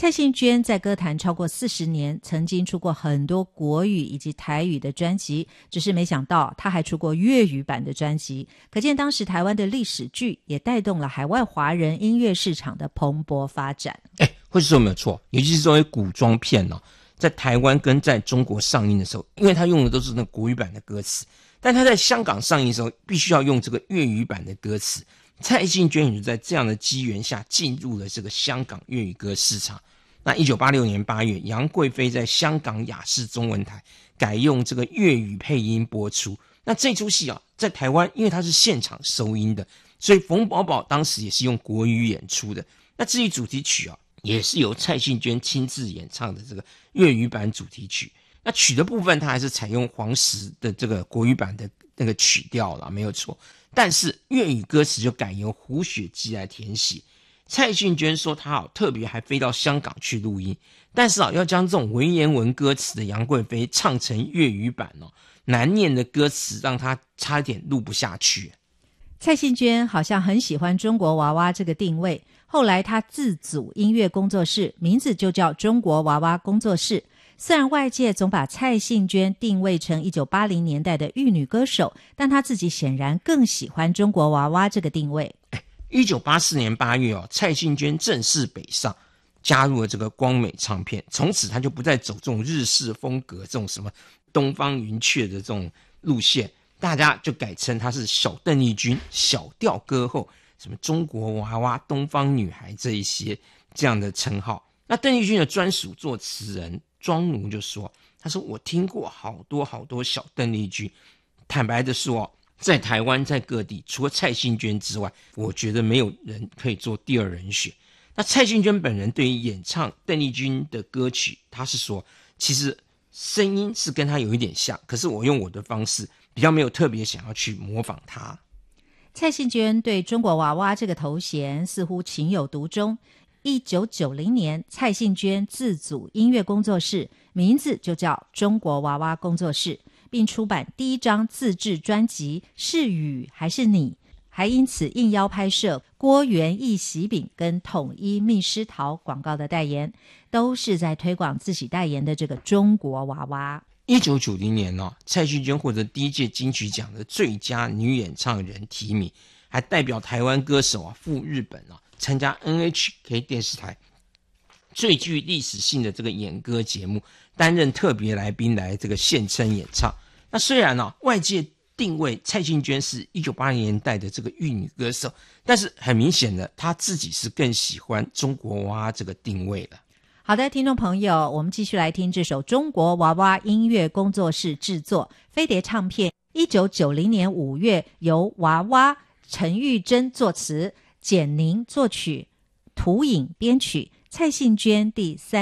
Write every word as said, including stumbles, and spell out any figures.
蔡幸娟在歌坛超过四十年，曾经出过很多国语以及台语的专辑，只是没想到她还出过粤语版的专辑，可见当时台湾的历史剧也带动了海外华人音乐市场的蓬勃发展。 哎，会说没有错，尤其是作为古装片哦，在台湾跟在中国上映的时候，因为他用的都是那国语版的歌词，但他在香港上映的时候必须要用这个粤语版的歌词。蔡幸娟也就在这样的机缘下进入了这个香港粤语歌市场。那一九八六年八月，杨贵妃在香港亚视中文台改用这个粤语配音播出。那这出戏啊，在台湾因为它是现场收音的，所以冯宝宝当时也是用国语演出的。那至于主题曲啊，也是由蔡幸娟亲自演唱的这个粤语版主题曲。那曲的部分，它还是采用黄石的这个国语版的那个曲调啦，没有错。但是粤语歌词就改由胡雪姬来填写。蔡幸娟说她好特别还飞到香港去录音，但是啊，要将这种文言文歌词的杨贵妃唱成粤语版哦，难念的歌词让她差点录不下去。 蔡幸娟好像很喜欢中国娃娃这个定位，后来她自组音乐工作室，名字就叫中国娃娃工作室。虽然外界总把蔡幸娟定位成一九八零年代的玉女歌手，但她自己显然更喜欢中国娃娃这个定位。 一九八四年八月哦，蔡幸娟正式北上，加入了这个光美唱片。从此她就不再走这种日式风格，这种什么东方云雀的这种路线，大家就改称她是小邓丽君、小调歌后，什么中国娃娃、东方女孩这一些这样的称号。那邓丽君的专属作词人庄奴就说，他说我听过好多好多小邓丽君，坦白的说，在台湾在各地除了蔡幸娟之外，我觉得没有人可以做第二人选。那蔡幸娟本人对于演唱邓丽君的歌曲，他是说其实声音是跟她有一点像，可是我用我的方式比较没有特别想要去模仿她。 蔡幸娟对中国娃娃这个头衔似乎情有独钟。一九九零年，蔡幸娟自组音乐工作室，名字就叫中国娃娃工作室，并出版第一张自制专辑《是雨还是你》，还因此应邀拍摄郭元益喜饼跟统一蜜诗桃广告的代言，都是在推广自己代言的这个中国娃娃。 一九九零年哦，蔡幸娟获得第一届金曲奖的最佳女演唱人提名，还代表台湾歌手啊赴日本啊参加 N H K 电视台最具历史性的这个演歌节目，担任特别来宾来这个现身演唱。那虽然啊外界定位蔡幸娟是一九八零年代的这个玉女歌手，但是很明显的她自己是更喜欢中国娃娃这个定位了。 好的，听众朋友，我们继续来听这首中国娃娃音乐工作室制作，飞碟唱片一九九零年五月由娃娃陈玉珍作词，简宁作曲，涂颖编曲，蔡幸娟第三